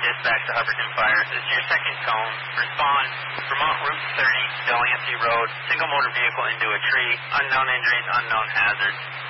dispatch to Hubbardton Fire. This is your second tone. Respond. Vermont Route 30, Delancey Road. Single motor vehicle into a tree. Unknown injuries, unknown hazards.